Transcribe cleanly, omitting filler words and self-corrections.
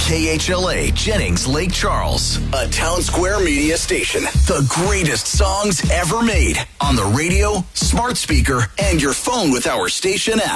KHLA Jennings Lake Charles, a Town Square media station. The greatest songs ever made on the radio, smart speaker, and your phone with our station app.